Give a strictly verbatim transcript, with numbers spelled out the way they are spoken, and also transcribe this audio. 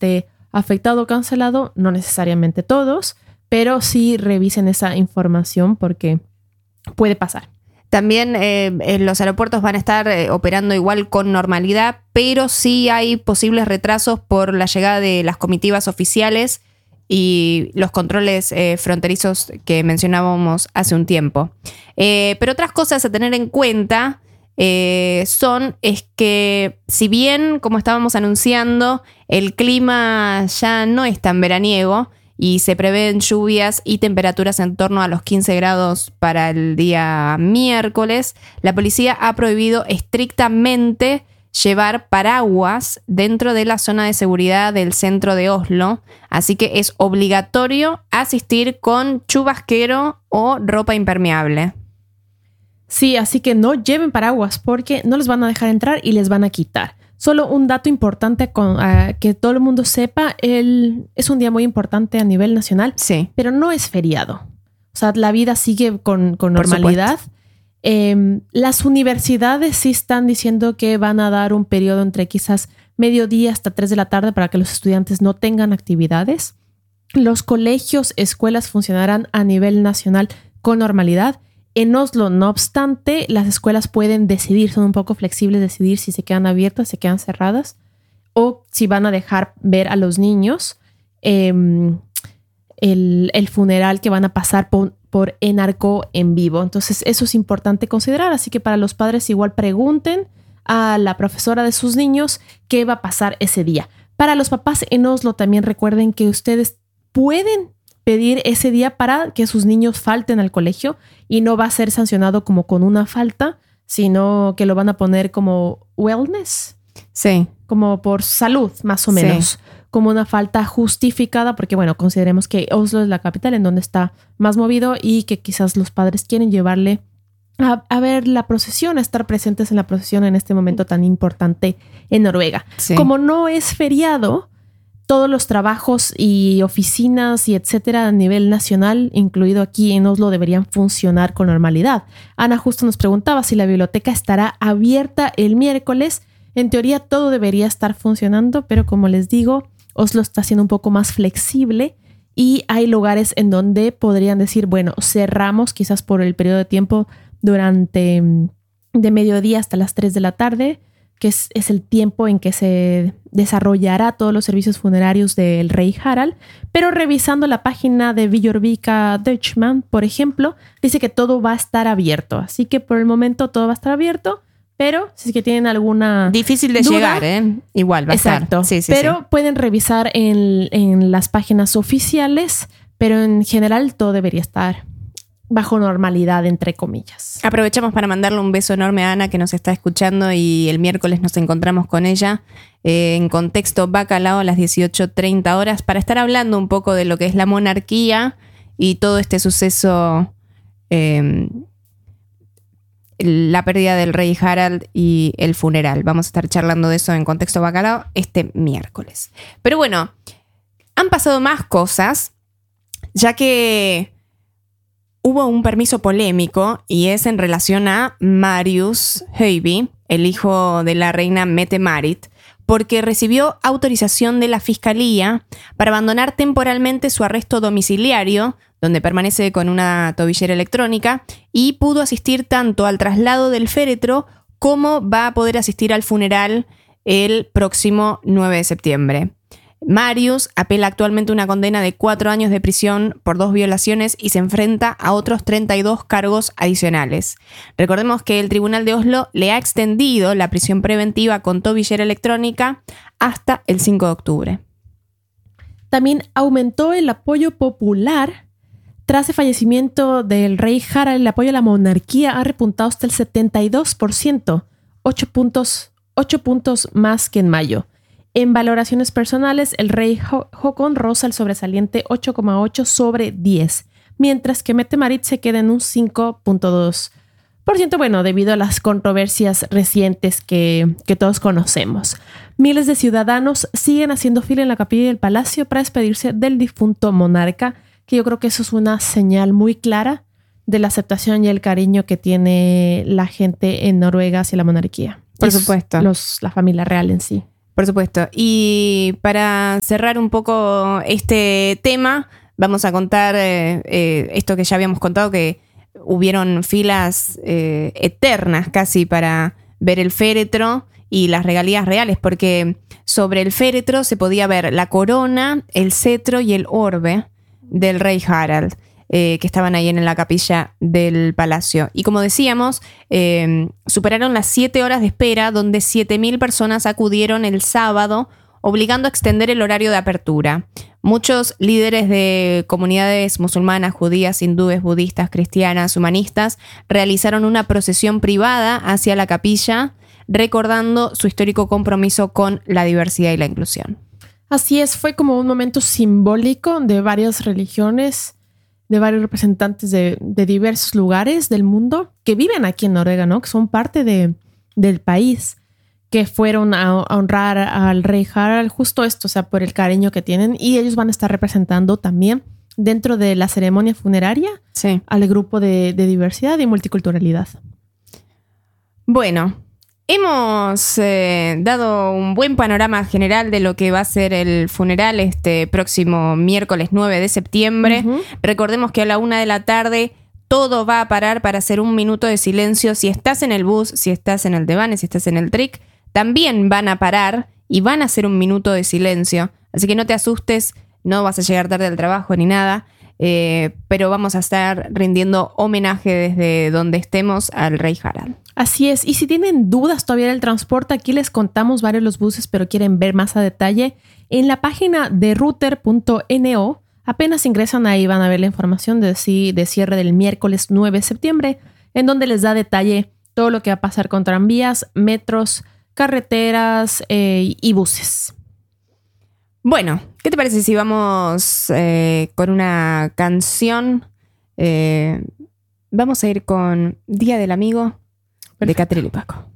esté afectado o cancelado, no necesariamente todos, pero sí revisen esa información porque puede pasar. También eh, los aeropuertos van a estar eh, operando igual con normalidad, pero sí hay posibles retrasos por la llegada de las comitivas oficiales y los controles eh, fronterizos que mencionábamos hace un tiempo. Eh, pero otras cosas a tener en cuenta eh, son es que si bien, como estábamos anunciando, el clima ya no es tan veraniego y se prevén lluvias y temperaturas en torno a los quince grados para el día miércoles, la policía ha prohibido estrictamente llevar paraguas dentro de la zona de seguridad del centro de Oslo, así que es obligatorio asistir con chubasquero o ropa impermeable. Sí, así que no lleven paraguas porque no les van a dejar entrar y les van a quitar. Solo un dato importante con, uh, que todo el mundo sepa, el, es un día muy importante a nivel nacional, sí, pero no es feriado. O sea, la vida sigue con, con normalidad. Eh, las universidades sí están diciendo que van a dar un periodo entre quizás mediodía hasta tres de la tarde para que los estudiantes no tengan actividades. Los colegios, escuelas funcionarán a nivel nacional con normalidad. En Oslo, no obstante, las escuelas pueden decidir, son un poco flexibles, decidir si se quedan abiertas, se quedan cerradas o si van a dejar ver a los niños eh, el, el funeral que van a pasar por, por Enarco en vivo. Entonces eso es importante considerar, así que para los padres igual pregunten a la profesora de sus niños qué va a pasar ese día. Para los papás en Oslo también recuerden que ustedes pueden pedir ese día para que sus niños falten al colegio y no va a ser sancionado como con una falta, sino que lo van a poner como wellness. Sí. Como por salud, más o menos. Sí. Como una falta justificada, porque bueno, consideremos que Oslo es la capital en donde está más movido y que quizás los padres quieren llevarle a, a ver la procesión, a estar presentes en la procesión en este momento tan importante en Noruega. Sí. Como no es feriado, todos los trabajos y oficinas y etcétera a nivel nacional, incluido aquí en Oslo, deberían funcionar con normalidad. Ana justo nos preguntaba si la biblioteca estará abierta el miércoles. En teoría todo debería estar funcionando, pero como les digo, Oslo está siendo un poco más flexible y hay lugares en donde podrían decir, bueno, cerramos quizás por el periodo de tiempo durante de mediodía hasta las tres de la tarde, que es, es el tiempo en que se desarrollará todos los servicios funerarios del rey Harald, pero revisando la página de Villorvika Deutschman, por ejemplo, dice que todo va a estar abierto, así que por el momento todo va a estar abierto, pero si es que tienen alguna difícil de duda, llegar, ¿eh? Igual va a estar. Exacto, sí, sí, pero sí. Pueden revisar en, en las páginas oficiales, pero en general todo debería estar bajo normalidad, entre comillas. Aprovechamos para mandarle un beso enorme a Ana, que nos está escuchando, y el miércoles nos encontramos con ella eh, en Contexto Bacalao a las dieciocho treinta horas para estar hablando un poco de lo que es la monarquía y todo este suceso, eh, la pérdida del rey Harald y el funeral. Vamos a estar charlando de eso en Contexto Bacalao este miércoles. Pero bueno, han pasado más cosas, ya que hubo un permiso polémico y es en relación a Marius Høiby, el hijo de la reina Mette-Marit, porque recibió autorización de la fiscalía para abandonar temporalmente su arresto domiciliario, donde permanece con una tobillera electrónica, y pudo asistir tanto al traslado del féretro como va a poder asistir al funeral el próximo nueve de septiembre. Marius apela actualmente una condena de cuatro años de prisión por dos violaciones y se enfrenta a otros treinta y dos cargos adicionales. Recordemos que el Tribunal de Oslo le ha extendido la prisión preventiva con tobillera electrónica hasta el cinco de octubre. También aumentó el apoyo popular. Tras el fallecimiento del rey Harald, el apoyo a la monarquía ha repuntado hasta el setenta y dos por ciento, ocho puntos, ocho puntos más que en mayo. En valoraciones personales, el rey Håkon roza el sobresaliente ocho coma ocho sobre diez, mientras que Mette-Marit se queda en un cinco punto dos por ciento, bueno, debido a las controversias recientes que, que todos conocemos. Miles de ciudadanos siguen haciendo fila en la capilla del palacio para despedirse del difunto monarca, que yo creo que eso es una señal muy clara de la aceptación y el cariño que tiene la gente en Noruega hacia la monarquía. Por supuesto. Los, la familia real en sí. Por supuesto. Y para cerrar un poco este tema, vamos a contar eh, eh, esto que ya habíamos contado, que hubieron filas eh, eternas casi para ver el féretro y las regalías reales, porque sobre el féretro se podía ver la corona, el cetro y el orbe del rey Harald, eh, que estaban ahí en la capilla del palacio. Y como decíamos, eh, superaron las siete horas de espera, donde siete mil personas acudieron el sábado, obligando a extender el horario de apertura. Muchos líderes de comunidades musulmanas, judías, hindúes, budistas, cristianas, humanistas, realizaron una procesión privada hacia la capilla, recordando su histórico compromiso con la diversidad y la inclusión. Así es, fue como un momento simbólico de varias religiones, de varios representantes de, de diversos lugares del mundo que viven aquí en Noruega, ¿no? Que son parte de, del país, que fueron a, a honrar al rey Harald, justo esto, o sea, por el cariño que tienen, y ellos van a estar representando también dentro de la ceremonia funeraria sí. al grupo de, de diversidad y multiculturalidad. Bueno, hemos eh, dado un buen panorama general de lo que va a ser el funeral este próximo miércoles nueve de septiembre. Uh-huh. Recordemos que a la una de la tarde todo va a parar para hacer un minuto de silencio. Si estás en el bus, si estás en el Devane, si estás en el Trick, también van a parar y van a hacer un minuto de silencio. Así que no te asustes, no vas a llegar tarde al trabajo ni nada, eh, pero vamos a estar rindiendo homenaje desde donde estemos al rey Harald. Así es. Y si tienen dudas todavía del transporte, aquí les contamos varios de los buses, pero quieren ver más a detalle, en la página de ruter punto no, apenas ingresan ahí van a ver la información de, de cierre del miércoles nueve de septiembre, en donde les da detalle todo lo que va a pasar con tranvías, metros, carreteras eh, y buses. Bueno, ¿qué te parece si vamos eh, con una canción? Eh, vamos a ir con Día del Amigo de Catriel y Paco.